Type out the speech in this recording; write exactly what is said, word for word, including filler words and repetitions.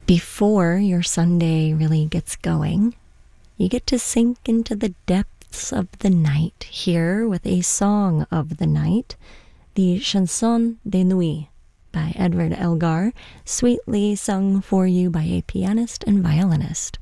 Before your Sunday really gets going, you get to sink into the depths of the night here with a song of the night, the Chanson de Nuit by Edward Elgar, sweetly sung for you by a pianist and violinist.